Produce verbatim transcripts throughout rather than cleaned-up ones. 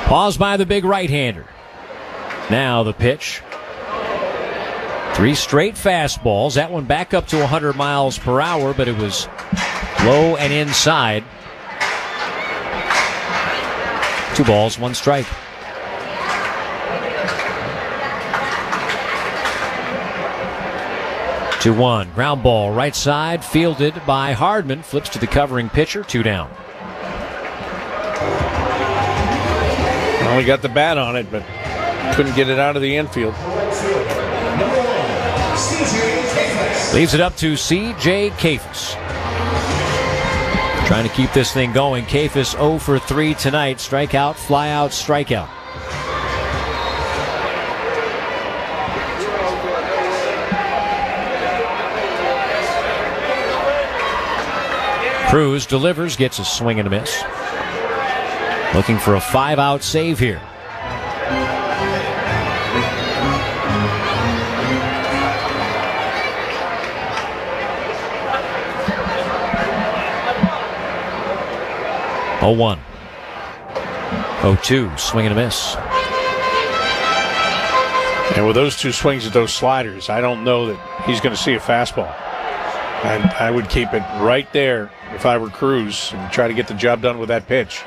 Pause by the big right-hander. Now the pitch. Three straight fastballs. That one back up to one hundred miles per hour, but it was low and inside. Two balls, one strike. two one. Ground ball right side, fielded by Hardman. Flips to the covering pitcher, two down. Well, he got the bat on it, but couldn't get it out of the infield. Leaves it up to C J Kayfus. Trying to keep this thing going. Kayfus zero for three tonight. Strikeout, flyout, strikeout. Cruz delivers, gets a swing and a miss. Looking for a five-out save here. oh one. oh two, swing and a miss. And with those two swings at those sliders, I don't know that he's going to see a fastball. And I would keep it right there if I were Cruz and try to get the job done with that pitch.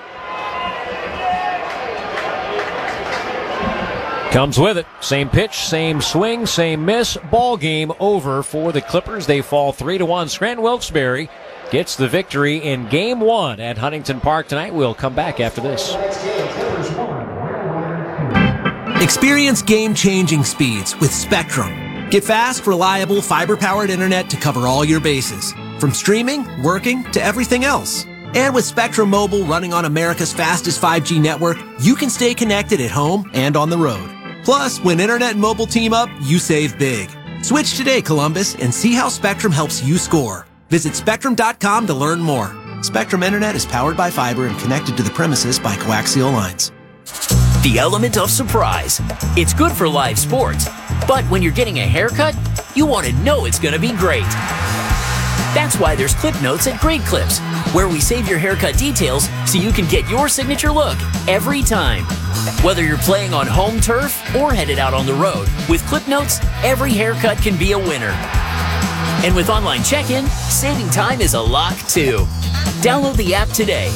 Comes with it. Same pitch, same swing, same miss. Ball game over for the Clippers. They fall three to one. Scranton Wilkes-Barre gets the victory in game one at Huntington Park tonight. We'll come back after this. Experience game-changing speeds with Spectrum. Get fast, reliable, fiber-powered internet to cover all your bases. From streaming, working, to everything else. And with Spectrum Mobile running on America's fastest five G network, you can stay connected at home and on the road. Plus, when internet and mobile team up, you save big. Switch today, Columbus, and see how Spectrum helps you score. Visit Spectrum dot com to learn more. Spectrum Internet is powered by fiber and connected to the premises by coaxial lines. The element of surprise. It's good for live sports, but when you're getting a haircut, you want to know it's going to be great. That's why there's Clip Notes at Great Clips, where we save your haircut details so you can get your signature look every time. Whether you're playing on home turf or headed out on the road, with Clip Notes, every haircut can be a winner. And with online check-in, saving time is a lock too. Download the app today